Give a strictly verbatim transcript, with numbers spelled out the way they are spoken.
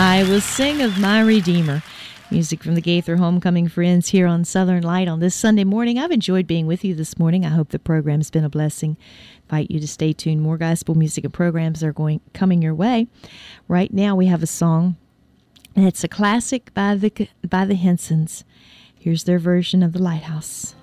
I will sing of my Redeemer. Music from the Gaither Homecoming Friends here on Southern Light on this Sunday morning. I've enjoyed being with you this morning. I hope the program's been a blessing. Invite you to stay tuned. More gospel music and programs are going coming your way. Right now we have a song, and it's a classic by the by the Hensons. Here's their version of The Lighthouse.